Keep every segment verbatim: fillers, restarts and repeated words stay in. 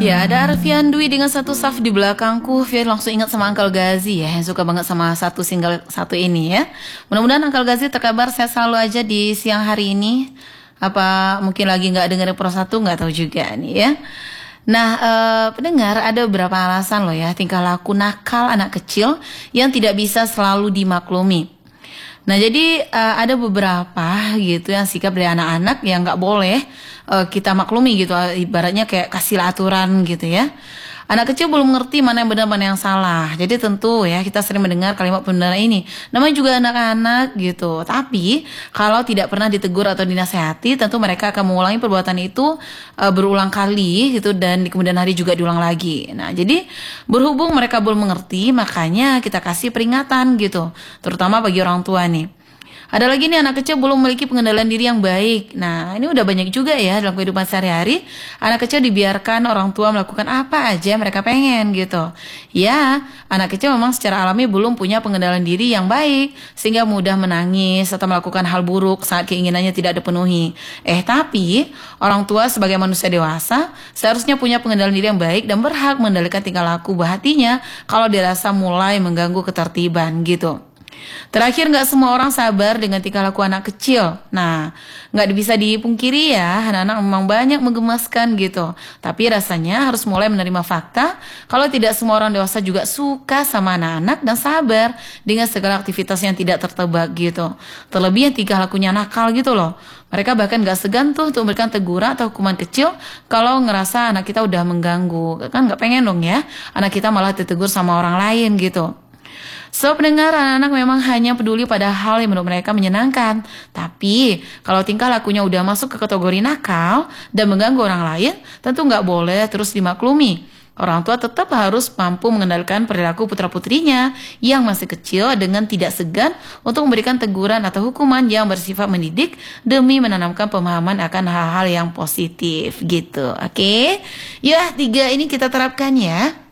Ya, ada Arfian Dwi dengan satu saf di belakangku. Fir langsung ingat sama Uncle Gazi ya, yang suka banget sama satu single satu ini ya. Mudah-mudahan Uncle Gazi terkabar sehat selalu aja di siang hari ini. Apa mungkin lagi nggak dengerin Pro satu, nggak tahu juga nih ya. Nah, eh, pendengar, ada beberapa alasan loh ya tingkah laku nakal anak kecil yang tidak bisa selalu dimaklumi. Nah, jadi uh, ada beberapa gitu yang sikap dari anak-anak yang nggak boleh uh, kita maklumi gitu, ibaratnya kayak kasih aturan gitu ya. Anak kecil belum mengerti mana yang benar mana yang salah. Jadi tentu ya kita sering mendengar kalimat pembenaran ini. Namanya juga anak-anak gitu. Tapi kalau tidak pernah ditegur atau dinasehati, tentu mereka akan mengulangi perbuatan itu uh, berulang kali gitu, dan di kemudian hari juga diulang lagi. Nah, jadi berhubung mereka belum mengerti, makanya kita kasih peringatan gitu. Terutama bagi orang tua nih. Ada lagi nih anak kecil belum memiliki pengendalian diri yang baik. Nah, ini udah banyak juga ya dalam kehidupan sehari-hari. Anak kecil dibiarkan orang tua melakukan apa aja mereka pengen gitu. Ya, anak kecil memang secara alami belum punya pengendalian diri yang baik, sehingga mudah menangis atau melakukan hal buruk saat keinginannya tidak dipenuhi. Eh, tapi orang tua sebagai manusia dewasa seharusnya punya pengendalian diri yang baik dan berhak mengendalikan tingkah laku hatinya kalau dirasa mulai mengganggu ketertiban gitu. Terakhir, nggak semua orang sabar dengan tingkah laku anak kecil. Nah, nggak bisa dipungkiri ya, anak-anak memang banyak menggemaskan gitu. Tapi rasanya harus mulai menerima fakta kalau tidak semua orang dewasa juga suka sama anak-anak dan sabar dengan segala aktivitas yang tidak tertebak gitu. Terlebih yang tingkah lakunya nakal gitu loh. Mereka bahkan gak segan tuh untuk memberikan teguran atau hukuman kecil kalau ngerasa anak kita udah mengganggu. Kan gak pengen dong ya anak kita malah ditegur sama orang lain gitu. So, pendengar, anak-anak memang hanya peduli pada hal yang menurut mereka menyenangkan. Tapi, kalau tingkah lakunya udah masuk ke kategori nakal dan mengganggu orang lain, tentu nggak boleh terus dimaklumi. Orang tua tetap harus mampu mengendalikan perilaku putra-putrinya yang masih kecil dengan tidak segan untuk memberikan teguran atau hukuman yang bersifat mendidik demi menanamkan pemahaman akan hal-hal yang positif gitu. Oke? Ya, tiga ini kita terapkan ya.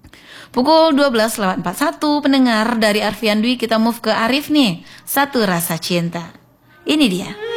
Pukul dua belas lewat empat puluh satu, pendengar, dari Arfian Dwi kita move ke Arif nih. Satu Rasa Cinta. Ini dia.